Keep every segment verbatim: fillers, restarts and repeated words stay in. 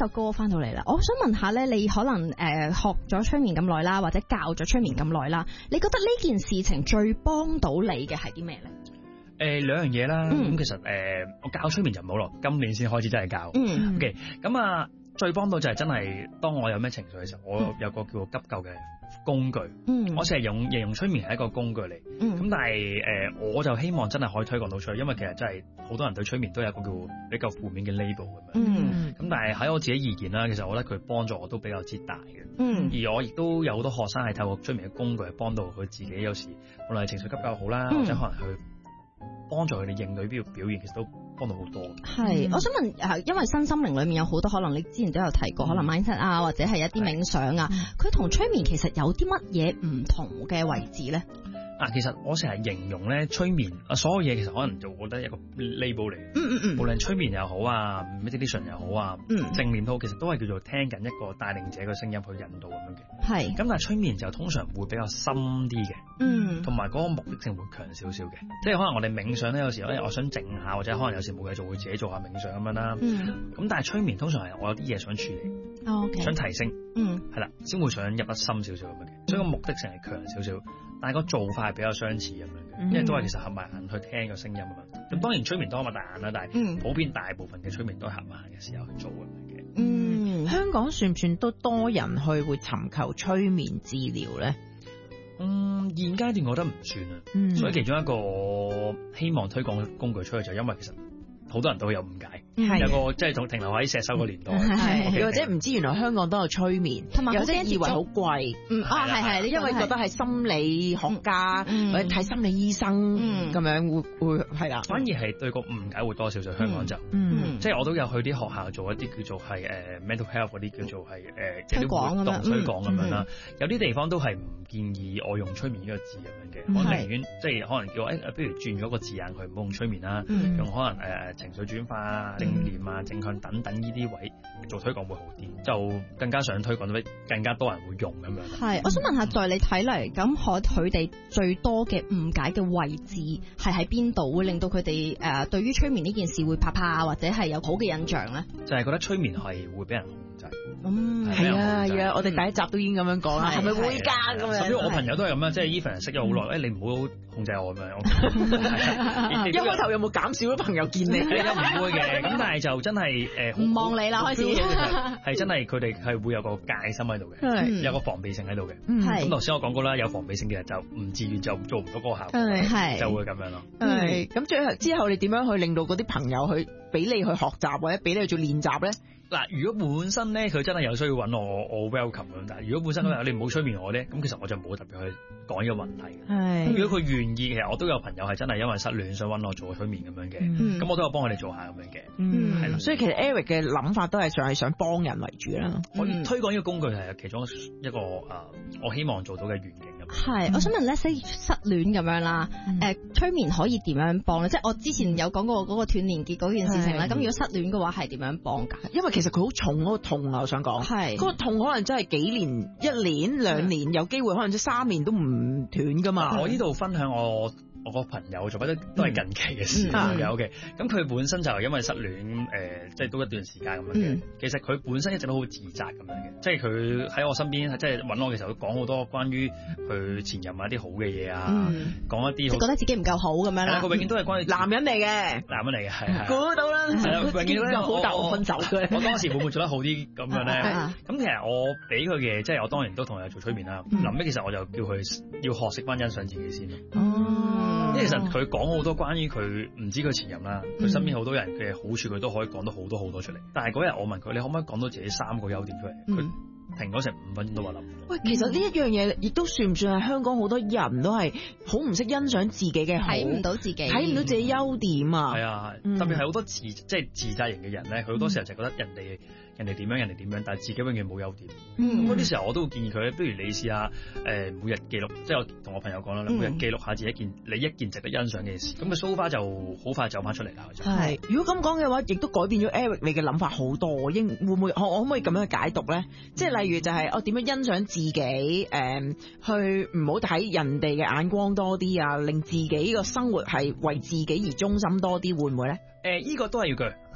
首歌翻到嚟啦，我想問下咧，你可能誒、呃、學咗催眠咁耐啦，或者教咗催眠咁耐啦，你覺得呢件事情最幫到你嘅係啲咩咧？ 誒兩樣嘢啦，咁、 嗯、 其實誒、呃、我教催眠就唔好咯，今年先開始真係教。 嗯 OK， 咁啊最幫到就係真係當我有咩情緒嘅時候，我有個叫做急救嘅工具。嗯，我成日用形容催眠係一個工具嚟。嗯，咁但係誒、呃、我就希望真係可以推廣到出去，因為其實真係好多人對催眠都有一個叫比較負面嘅 label 咁樣。嗯，咁但係喺我自己意見啦，其實我覺得佢幫助我都比較之大嘅。嗯，而我亦都有好多學生係透過催眠嘅工具幫到佢自己，有時無論係情緒急救好啦，嗯、或者可能去幫助佢哋應對呢個表現，其實都幫到好多。係、 嗯，我想問誒，因為身心靈裏面有好多可能，你之前都有提過，嗯、可能 mindset 啊，或者係一啲冥想啊，佢同、嗯、催眠其實有啲乜嘢唔同嘅位置咧？ 啊，其實我成日形容咧，催眠啊，所有嘢其實可能就覺得一個 label 嚟。嗯嗯嗯。無論催眠又好啊 meditation 又好啊，嗯，正念都好，其實都係叫做聽緊一個帶領者嘅聲音去引導咁樣嘅。係是。咁但係催眠就通常會比較深啲嘅。嗯。同埋嗰個目的性會強少少嘅，即係可能我哋冥想咧，有時誒我想靜下，或者可能有時冇嘢做會自己做下冥想咁樣啦。嗯。咁但係催眠通常係我有啲嘢想處理。哦 okay。想提升。嗯。係啦，先會想入得深少少咁樣嘅，所以個目的性係強少少。但係個做法係比較相似咁樣嘅，因為都係其實合埋眼去聽個聲音啊嘛。咁當然催眠都合埋大眼啦，但係普遍大部分嘅催眠都係合埋眼嘅時候去做咁樣嘅。 嗯，香港算唔算都多人去會尋求催眠治療咧？ 嗯，現階段我覺得唔算啊。嗯，所以其中一個希望推廣工具出去就因為其實好多人都有誤解，有個即係同停留喺石手個年代， 又或者唔知原來香港都有催眠，同埋有啲以為好貴， 嗯啊係係， 因為覺得係心理學家或者睇心理醫生咁樣會會係啦， 反而係對個誤解會多少少。香港就，即係我都有去啲學校做一啲叫做係誒 mental health 嗰啲叫做係誒推廣咁樣， 推廣咁樣啦。有啲地方都係唔建議我用催眠呢個字咁樣嘅，我寧願即係可能叫我誒，不如轉咗個字眼佢唔好用催眠啦，用可能誒情緒轉化啊、正念啊、正向等等呢啲位做推廣會好啲，就更加想推廣到更加多人會用咁樣。 係，我想問下，在你睇嚟，咁可佢哋最多嘅誤解嘅位置係喺邊度，會令到佢哋誒對於催眠呢件事會怕怕，或者係有好嘅印象咧？ 就係覺得催眠係會俾人控制。 嗯，係啊，係啊，我哋第一集都已經咁樣講啦，係咪會㗎咁樣？ 甚至我朋友都係咁樣，即係 even 識咗好耐，誒你唔好控制我咁樣。 一開頭有冇減少咗朋友見你？ 係啊，唔會嘅，咁但係就真係誒唔望你啦，開始係真係佢哋係會有個戒心喺度嘅，有個防備性喺度嘅。咁頭先我講過啦，有防備性嘅人就唔自願就做唔到嗰個效果，就會咁樣咯。 係咁，最後之後你點樣去令到嗰啲朋友去俾你去學習或者俾你去做練習咧？ 嗱，如果本身咧佢真係有需要揾我，我 welcome 咁。但係如果本身佢、嗯、你唔好催眠我咧，咁其實我就冇特別去講呢個問題嘅。係是。咁如果佢願意，其實我都有朋友係真係因為失戀想揾我做催眠咁樣嘅。咁、嗯、我都有幫佢哋做下咁樣嘅。 嗯，係啦。所以其實 Eric 嘅諗法都係仲係想幫人為主啦。 我、嗯、推廣呢個工具係其中一個誒、呃，我希望做到嘅願景咁。 係，我想問咧，失失戀咁樣啦，誒、嗯呃，催眠可以點樣幫咧？即係我之前有講過嗰個斷連結嗰件事情啦。咁、嗯、如果失戀嘅話，係點樣幫㗎？ 因為其實佢好重嗰個痛啊，我想講。係。嗰個痛可能真係幾年、一年、兩年，嗯、有機會可能即三年都唔斷㗎嘛。 我呢度分享我。我個朋友做乜都都係近期嘅事嘅，OK。咁佢本身就係因為失戀，誒、呃，即係都一段時間咁樣嘅。嗯、其實佢本身一直都好自責咁樣嘅，即係佢喺我身邊，即係揾我嘅時候，講好多關於佢前任一啲好嘅嘢啊，講、嗯、一啲覺得自己唔夠好咁樣啦。 佢永遠都係關於男人嚟嘅， 男人嚟嘅，係估到啦。係啦，永遠都好大我分手嘅。 我當時會唔會做得好啲咁樣咧？咁其實我俾佢嘅，即係我當然都同佢做催眠啦。臨尾、嗯、其實我就叫佢要學識翻欣賞自己先。哦，因為其實佢講好多關於佢唔知佢前任啦，佢身邊好多人嘅好處，佢都可以講到好多好多出嚟。但係嗰日我問佢，你可唔可以講到自己三個優點出嚟？佢、嗯、停咗成五分鐘都話諗唔到。喂， 其實呢一樣嘢亦都算唔算係香港好多人都係好唔識欣賞自己嘅， 睇唔到自己， 睇唔到自己優點啊？ 係啊，特別係好多自即係自責型嘅人咧，佢好多時候就覺得人哋。人哋點樣，人哋點樣，但係自己永遠冇優點。咁嗰啲時候我都會建議佢，不如你試下誒、呃、每日記錄，即係我同我朋友講啦，嗯、每日記錄下自己一件你一件值得欣賞嘅事。咁個 so far 就好快走翻出嚟啦。 係，如果咁講嘅話，亦都改變咗 Eric 你嘅諗法好多。應會唔會我我可唔可以咁樣解讀咧？即係例如就係我點樣欣賞自己，誒、嗯，去唔好睇人哋嘅眼光多啲啊，令自己個生活係為自己而忠心多啲，會唔會咧？ 誒、呃，依、這個都係要句。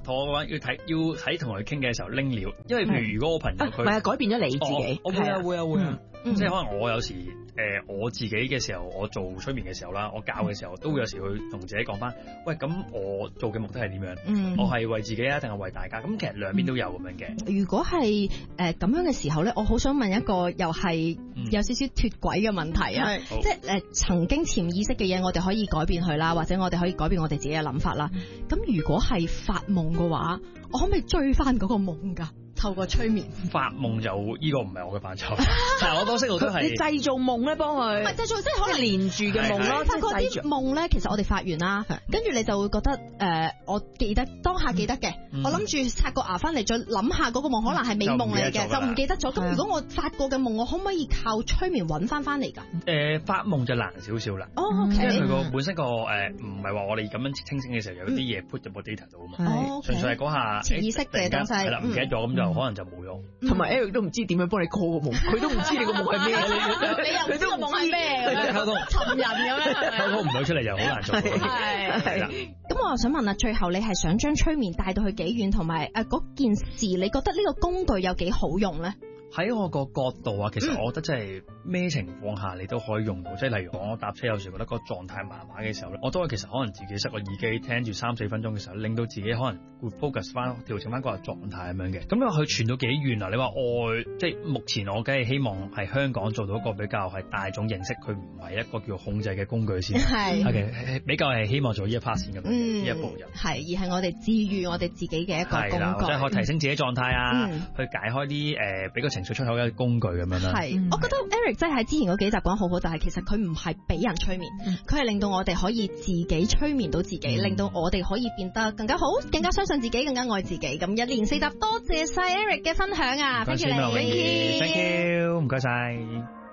同我嘅話要睇要喺同佢傾嘅時候拎料，因為譬如如果我朋友佢唔係啊，改變咗你自己， 我會啊會啊會啊，即係可能我有時。誒、呃、我自己嘅時候，我做催眠嘅時候啦，我教嘅時候都會有時去同自己講翻，喂，咁我做嘅目的係點樣？嗯、我係為自己啊，定係為大家？咁其實兩邊都有咁樣嘅。 如果係誒咁樣嘅時候咧，我好想問一個又係有少少脫軌嘅問題啊，嗯、即係誒、呃、曾經潛意識嘅嘢，我哋可以改變佢啦，或者我哋可以改變我哋自己嘅諗法啦。咁、嗯、如果係發夢嘅話，我可唔可以追翻嗰個夢㗎？透過催眠發夢就呢、這個唔係我嘅範疇，但係我多識我都係你製造夢咧，幫佢唔係製造，即係可能連住嘅夢咯。 發覺啲夢咧，其實我哋發完啦，跟住你就會覺得誒、呃，我記得當下記得嘅，嗯、我諗住刷個牙翻嚟再諗下嗰個夢，可能係美夢嚟嘅，就唔記得咗。咁如果我發過嘅夢，我可唔可以靠催眠揾翻翻嚟㗎？ 誒、呃，發夢就難少少啦。 哦 ，OK， 因為佢個本身個誒唔係話我哋咁樣清醒嘅時候有啲嘢 put 入個 data 度啊嘛， 哦， 純粹係嗰下潛意識嘅東西，係啦， 唔記得咗咁就可能就冇用。 同埋 Eric 都唔知點樣幫你 call 個夢，佢都唔知你個夢係咩， 你又唔知個夢係咩咁樣，尋人咁樣， 溝通唔到出嚟又好難做。 係係啦。咁我又想問啦，最後你係想將催眠帶到去幾遠，同埋誒嗰件事，你覺得呢個工具有幾好用咧？ 喺我個角度啊，其實我覺得真係咩情況下你都可以用到，即係例如講我搭車有時覺得個狀態麻麻嘅時候咧，我都係其實可能自己塞個耳機聽住三四分鐘嘅時候，令到自己可能會 focus 翻調整翻個狀態咁樣嘅。咁你話佢傳到幾遠啊？你話我即係目前我梗係希望係香港做到一個比較係大眾認識，佢唔係一個叫控制嘅工具先。係，okay，比較係希望做呢一 part 先咁樣，呢、嗯、一步入。係，而係我哋治癒我哋自己嘅一個工具， 即係可以提升自己狀態啊， 嗯、 去解開啲誒俾個情緒出口嘅工具咁樣啦。 係，我覺得 Eric 真係喺之前嗰幾集講好好，就係其實佢唔係俾人催眠，佢係、嗯、令到我哋可以自己催眠到自己，嗯、令到我哋可以變得更加好，更加相信自己，更加愛自己。咁一連四集，多謝晒 Eric 嘅分享啊！多謝你，Thank you，Thank you，唔該晒。